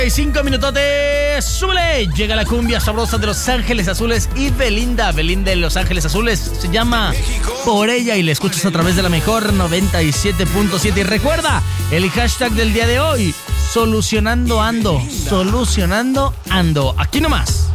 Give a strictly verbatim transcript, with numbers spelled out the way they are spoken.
Cinco minutotes, súbele. Llega la cumbia sabrosa de Los Ángeles Azules y Belinda. Belinda de Los Ángeles Azules se llama Por Ella y la escuchas a través de la mejor noventa y siete punto siete. Y recuerda, el hashtag del día de hoy, solucionando ando, solucionando ando. Aquí nomás.